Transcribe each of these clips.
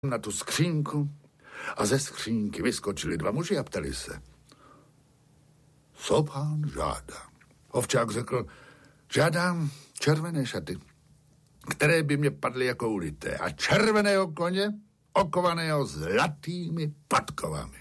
na tu skřínku a ze skřínky vyskočili dva muži a ptali se. Co pán žádá? Ovčák řekl, žádám červené šaty, které by mě padly jako ulité, a červeného koně, okovaného zlatými podkovami.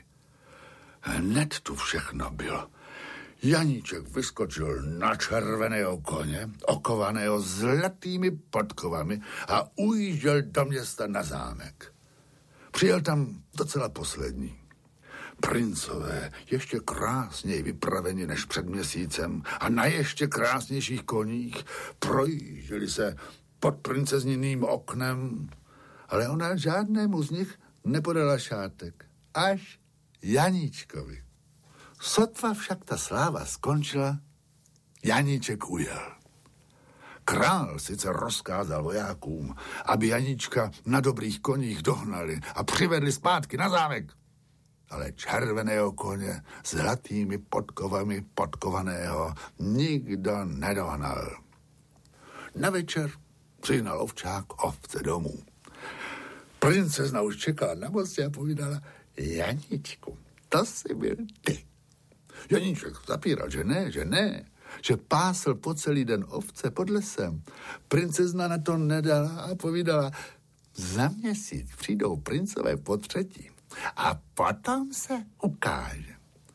Hned tu všechno bylo. Janíček vyskočil na červeného koně, okovaného zlatými podkovami, a ujížděl do města na zámek. Přijel tam docela poslední. Princové, ještě krásněji vypraveni než před měsícem a na ještě krásnějších koních, projížděli se pod princezniným oknem, ale ona žádnému z nich nepodala šátek, až Janíčkovi. Sotva však ta sláva skončila, Janíček ujel. Král sice rozkázal vojákům, aby Janíčka na dobrých koních dohnali a přivedli zpátky na zámek, ale červeného koně s zlatými podkovami podkovaného nikdo nedohnal. Na večer přihnal ovčák ovce domů. Princezna už čekala na mostě a povídala, Janíčku, to jsi byl ty. Janíček zapíral, že ne, že pásl po celý den ovce pod lesem. Princezna na to nedala a povídala, za měsíc přijdou princové po třetí a potom se ukáže.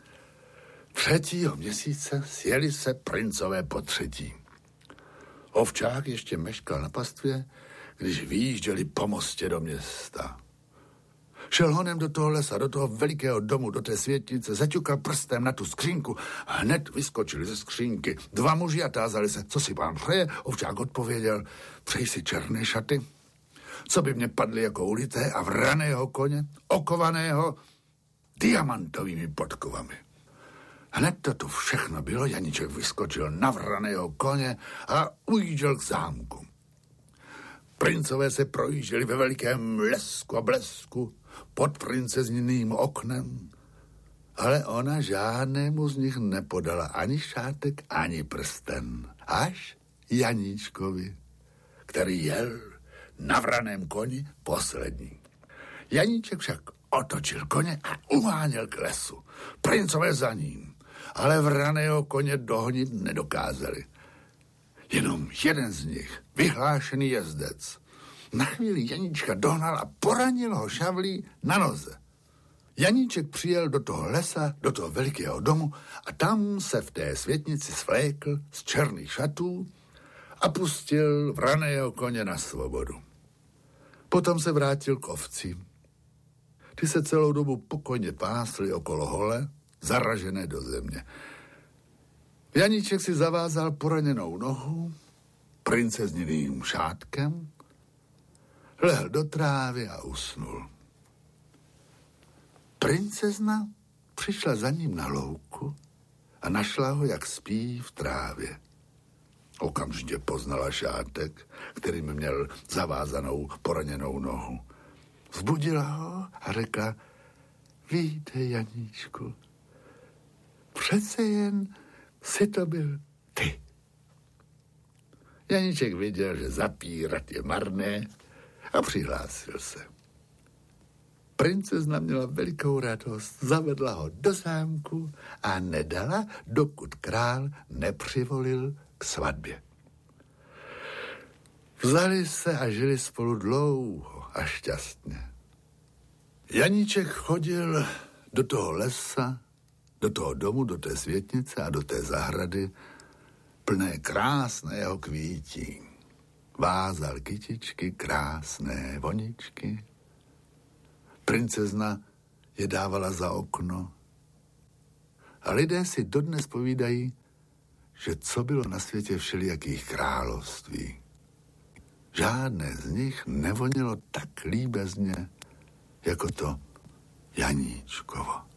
3. měsíce sjeli se princové po třetí. Ovčák ještě meškal na pastvě, když vyjížděli po mostě do města. Šel honem do toho lesa, do toho velikého domu, do té světnice, zaťukal prstem na tu skřínku a hned vyskočili ze skřínky 2 muži a tázali se, co si pán přeje. Ovčák odpověděl, přeji si černé šaty, co by mě padly jako ulité, a vraného koně, okovaného diamantovými podkovami. Hned to tu všechno bylo, Janíček vyskočil na vraného koně a ujížděl k zámku. Princové se projížděli ve velikém lesku a blesku pod princezniným oknem, ale ona žádnému z nich nepodala ani šátek, ani prsten, až Janíčkovi, který jel na vraném koni poslední. Janíček však otočil koně a uháněl k lesu. Princové za ním, ale vraného koně dohonit nedokázali. Jenom jeden z nich, vyhlášený jezdec, na chvíli Janíčka dohnal a poranil ho šavlí na noze. Janíček přijel do toho lesa, do toho velikého domu a tam se v té světnici svlékl z černých šatů a pustil vraného koně na svobodu. Potom se vrátil k ovcím. Ty se celou dobu pokojně pásly okolo hole, zaražené do země. Janíček si zavázal poraněnou nohu princezniným šátkem, lehl do trávy a usnul. Princezna přišla za ním na louku a našla ho, jak spí v trávě. Okamžitě poznala šátek, kterým měl zavázanou poraněnou nohu. Vzbudila ho a řekla, vítej, Janíčku, přece jen jsi to byl ty. Janíček viděl, že zapírat je marné a přihlásil se. Princezna měla velikou radost, zavedla ho do zámku a nedala, dokud král nepřivolil k svatbě. Vzali se a žili spolu dlouho a šťastně. Janíček chodil do toho lesa, do toho domu, do té světnice a do té zahrady plné krásného kvítí. Vázal kytičky, krásné voničky. Princezna je dávala za okno. A lidé si dodnes povídají, že co bylo na světě všelijakých království. Žádné z nich nevonilo tak líbezně, jako to Janíčkovo.